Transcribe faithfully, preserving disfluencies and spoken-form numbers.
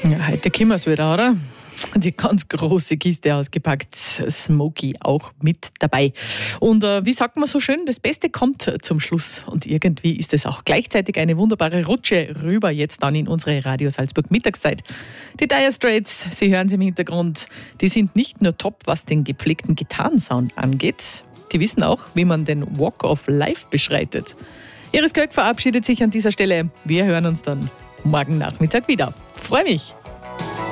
Ja, heute kommen wir's wieder, oder? Die ganz große Kiste ausgepackt, Smokey auch mit dabei. Und äh, wie sagt man so schön, das Beste kommt zum Schluss. Und irgendwie ist es auch gleichzeitig eine wunderbare Rutsche rüber jetzt dann in unsere Radio Salzburg Mittagszeit. Die Dire Straits, Sie hören sie im Hintergrund, die sind nicht nur top, was den gepflegten Gitarrensound angeht, die wissen auch, wie man den Walk of Life beschreitet. Iris Göck verabschiedet sich an dieser Stelle. Wir hören uns dann morgen Nachmittag wieder. Freue mich!